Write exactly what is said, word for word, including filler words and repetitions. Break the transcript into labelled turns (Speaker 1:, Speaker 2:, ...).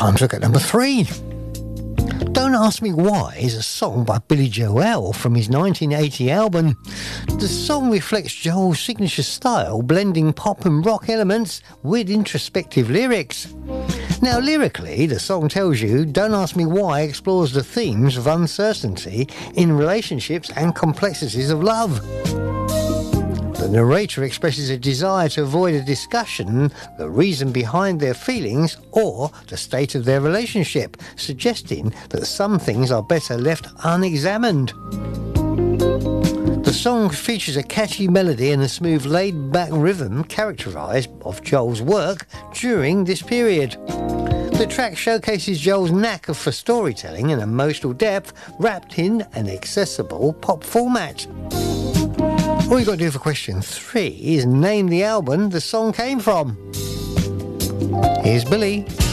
Speaker 1: Time to look at number three. Don't Ask Me Why is a song by Billy Joel from his nineteen eighty album. The song reflects Joel's signature style, blending pop and rock elements with introspective lyrics. Now, lyrically, the song tells you Don't Ask Me Why explores the themes of uncertainty in relationships and complexities of love. The narrator expresses a desire to avoid a discussion, the reason behind their feelings, or the state of their relationship, suggesting that some things are better left unexamined. The song features a catchy melody and a smooth laid-back rhythm characterised of Joel's work during this period. The track showcases Joel's knack for storytelling and emotional depth wrapped in an accessible pop format. All you've got to do for question three is name the album the song came from. Here's Billy.